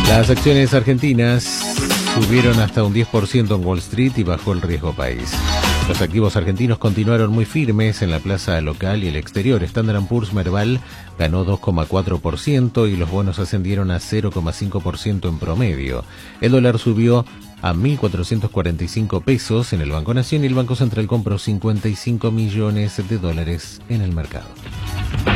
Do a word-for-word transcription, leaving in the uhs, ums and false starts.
Las acciones argentinas subieron hasta un diez por ciento en Wall Street y bajó el riesgo país. Los activos argentinos continuaron muy firmes en la plaza local y el exterior. Standard and Poor's Merval ganó dos coma cuatro por ciento y los bonos ascendieron a cero coma cinco por ciento en promedio. El dólar subió a mil cuatrocientos cuarenta y cinco pesos en el Banco Nación y el Banco Central compró cincuenta y cinco millones de dólares en el mercado.